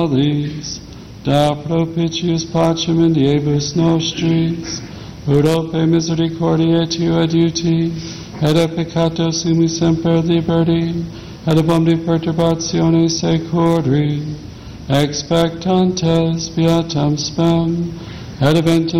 da propitius pacem in diebus nostris, ut ope misericordiae tua adiuti, et a peccato sumi semper liberti, et ab omni perturbatione securi, expectantes beatam spem, et eventum